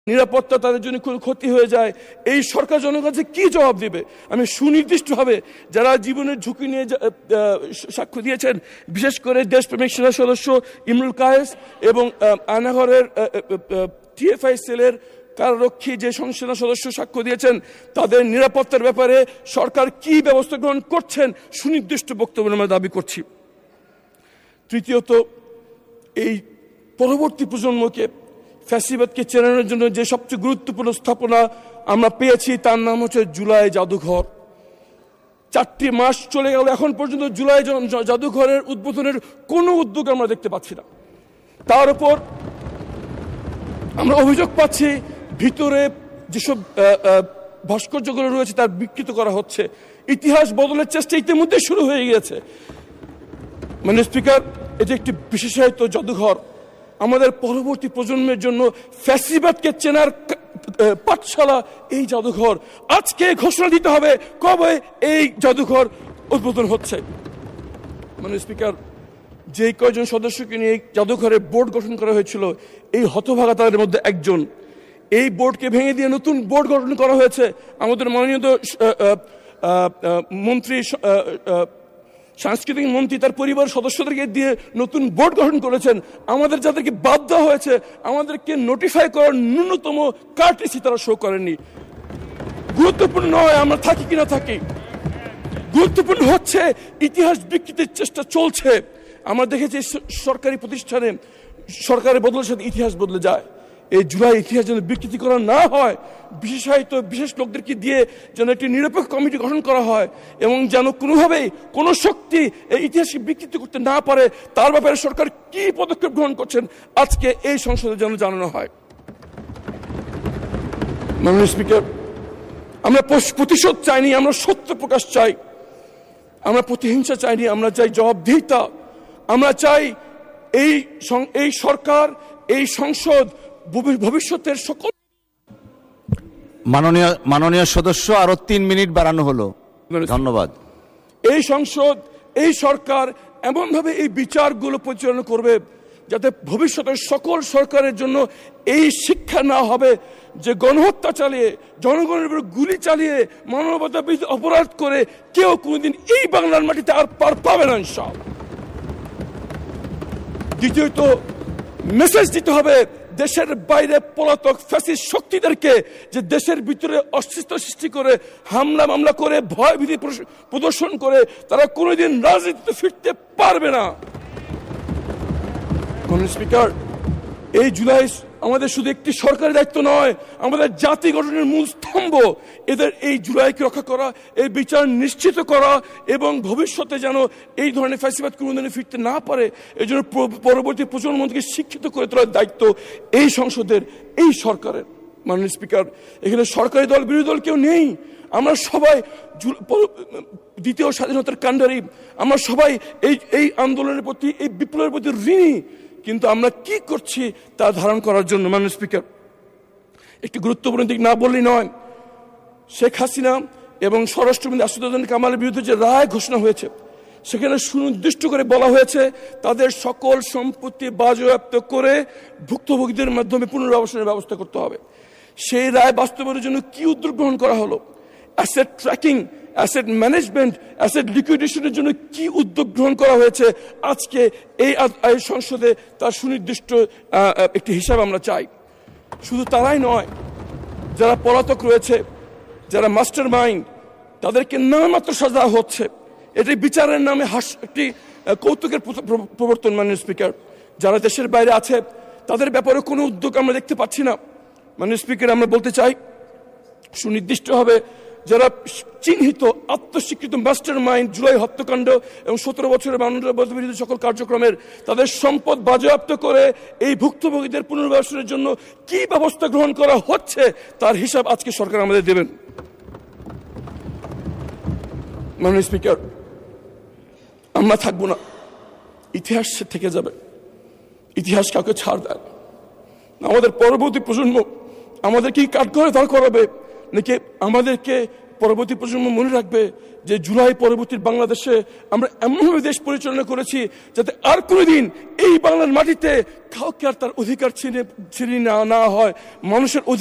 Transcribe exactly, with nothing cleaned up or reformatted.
নিরাপত্তা তাদের জন্য কোনো ক্ষতি হয়ে যায়, এই সরকার জনগণকে কি জবাব দিবে? আমি সুনির্দিষ্টভাবে যারা জীবনের ঝুঁকি নিয়ে সাক্ষ্য দিয়েছেন, বিশেষ করে দেশপ্রেমিক সেনা সদস্য ইমরুল কায়েস এবং আনাগড়ের টিএফআই সেলের কারারক্ষী যে সেনা সদস্য সাক্ষ্য দিয়েছেন, তাদের নিরাপত্তার ব্যাপারে সরকার কি ব্যবস্থা গ্রহণ করছেন সুনির্দিষ্ট বক্তব্য আমরা দাবি করছি। তৃতীয়ত, এই পরবর্তী প্রজন্মকে ফ্যাসিবাদকে চেনানোর জন্য যে সবচেয়ে গুরুত্বপূর্ণ স্থাপনা আমরা পেয়েছি তার নাম হচ্ছে জুলাই জাদুঘর। চারটি মাস চলে গেল, এখন পর্যন্ত জুলাই জাদুঘরের উদ্বোধনের কোনো উদ্যোগ আমরা দেখতে পাচ্ছি না। তার উপর আমরা অভিযোগ পাচ্ছি ভিতরে যেসব ভাস্কর্যগুলো রয়েছে তার বিকৃত করা হচ্ছে। ইতিহাস বদলের চেষ্টা ইতিমধ্যে শুরু হয়ে গিয়েছে। মানে স্পিকার, এটি একটি বিশেষায়িত জাদুঘর, আমাদের পরবর্তী প্রজন্মের জন্য ফ্যাসিবাদকে চেনার পাঠশালা এই জাদুঘর। আজকে ঘোষণা দিতে হবে কবে এই জাদুঘর উদ্বোধন হচ্ছে। মানে স্পিকার, যে কয়জন সদস্যকে নিয়ে জাদুঘরের বোর্ড গঠন করা হয়েছিল, এই হতভাগা তাদের মধ্যে একজন। এই বোর্ডকে ভেঙে দিয়ে নতুন বোর্ড গঠন করা হয়েছে। আমাদের মাননীয় মন্ত্রী, সাংস্কৃতিক মন্ত্রী তার পরিবার সদস্যদেরকে দিয়ে নতুন বোর্ড গঠন করেছেন। আমাদের যাদেরকে বাদ দেওয়া হয়েছে, আমাদেরকে নোটিফাই করার ন্যূনতম কার্টেসি তারা শো করেননি। গুরুত্বপূর্ণ নয় আমরা থাকি কিনা থাকি, গুরুত্বপূর্ণ হচ্ছে ইতিহাস বিকৃতির চেষ্টা চলছে। আমরা দেখেছি সরকারি প্রতিষ্ঠানে সরকারের বদলের সাথে ইতিহাস বদলে যায়। এই জুলাই ইতিহাস যেন বিকৃতি করা না হয়, বিশেষায়িত বিশেষ লোকদেরকে দিয়ে যেন একটি নিরপেক্ষ কমিটি গঠন করা হয় এবং যেন কোনোভাবেই কোনো শক্তি এই ইতিহাসকে বিকৃতি করতে না পারে, তার ব্যাপারে সরকার কি পদক্ষেপ গ্রহণ করছেন আজকে এই সংসদে যেন জানানো হয়। মাননীয় স্পিকার, আমরা প্রতিশোধ চাইনি, আমরা সত্য প্রকাশ চাই। আমরা প্রতিহিংসা চাইনি, আমরা চাই জবাবদিহিতা। আমরা চাই এই এই সরকার, এই সংসদ ভবিষ্যতের সকল। মাননীয় মাননীয় সদস্য, আরো তিন মিনিট বাড়ানো হলো, ধন্যবাদ। এই সংসদ, এই সরকার এমনভাবে এই বিচারগুলো পরিচালনা করবে যাতে ভবিষ্যতের সকল সরকারের জন্য এই শিক্ষা না হবে যে গণহত্যা চালিয়ে, জনগণের উপর গুলি চালিয়ে, মানবতা বিরোধী অপরাধ করে কেউ কোনোদিন এই বাংলার মাটিতে আর পার পাবে না ইনশাআল্লাহ। দ্বিতীয়ত, মেসেজ দিতে হবে দেশের বাইরে পলাতক ফ্যাসিস্ট শক্তিদেরকে যে দেশের ভিতরে অস্তিত্ব সৃষ্টি করে হামলা মামলা করে ভয় ভীতি প্রদর্শন করে তারা কোনোদিন রাজনীতিতে ফিরতে পারবে না। স্পিকার, এই জুলাই আমাদের শুধু একটি সরকারের দায়িত্ব নয়, আমাদের জাতি গঠনের মূল স্তম্ভ। এদের এই জুলাইকে রক্ষা করা, এই বিচার নিশ্চিত করা এবং ভবিষ্যতে যেন এই ধরনের ফ্যাসিবাদ কোনোদিন ফিরতে না পারে, এই জন্য পরবর্তী প্রজন্মকে শিক্ষিত করে তোলার দায়িত্ব এই সংসদের, এই সরকারের। মাননীয় স্পিকার, এখানে সরকারি দল বিরোধী দল কেউ নেই। আমরা সবাই দ্বিতীয় স্বাধীনতার কাণ্ডারি, আমরা সবাই এই এই আন্দোলনের প্রতি, এই বিপ্লবের প্রতি ঋণী। কিন্তু আমরা কি করছি তা ধারণ করার জন্য মাননীয় স্পিকার একটি গুরুত্বপূর্ণ দিক না বললেই নয়। শেখ হাসিনা এবং স্বরাষ্ট্রমন্ত্রী আসাদুজ্জামান কামালের বিরুদ্ধে যে রায় ঘোষণা হয়েছে, সেখানে সুনির্দিষ্ট করে বলা হয়েছে তাদের সকল সম্পত্তি বাজেয়াপ্ত করে ভুক্তভোগীদের মাধ্যমে পুনর্বাসনের ব্যবস্থা করতে হবে। সেই রায় বাস্তবায়নের জন্য কি উদ্যোগ গ্রহণ করা হলো? Asset tracking, asset management, asset লিকুইডেশনের জন্য কি উদ্যোগ গ্রহণ করা হয়েছে আজকে এই সংসদে তার সুনির্দিষ্ট একটি হিসাব আমরা চাই। শুধু তারাই নয়, যারা পলাতক রয়েছে, যারা মাস্টার মাইন্ড, তাদেরকে নামমাত্র সাজা হচ্ছে। এটি বিচারের নামে হাস একটি কৌতুকের প্রবর্তন। মাননীয় স্পিকার, যারা দেশের বাইরে আছে তাদের ব্যাপারে কোনো উদ্যোগ আমরা দেখতে পাচ্ছি না। মাননীয় স্পিকার, আমরা বলতে চাই সুনির্দিষ্টভাবে যারা চিহ্নিত আত্মস্বীকৃত মাস্টার মাইন্ড জুলাই হত্যাকাণ্ড এবং সতেরো বছরের মানবতা বিরোধী সকল কার্যক্রমের তাদের সম্পদ বাজেয়াপ্ত করে এই ভুক্তভোগীদের পুনর্বাসনের জন্য কি ব্যবস্থা গ্রহণ করা হচ্ছে তার হিসাব আজকে সরকার আমাদের দেবেন। মাননীয় স্পিকার, আমরা থাকবো না, ইতিহাস থেকে যাবে। ইতিহাস কাউকে ছাড় দেয়। আমাদের পরবর্তী প্রজন্ম আমাদের কি কাঠগড়ে দাঁড় করাবে, নাকি আমাদেরকে পরবর্তী প্রজন্ম মনে রাখবে যে জুলাই পরবর্তী বাংলাদেশে আমরা এমনভাবে দেশ পরিচালনা করেছি যাতে আর কোনোদিন এই বাংলার মাটিতে কাউকে আর তার অধিকার ছিনে ছিনিয়ে না হয়, মানুষের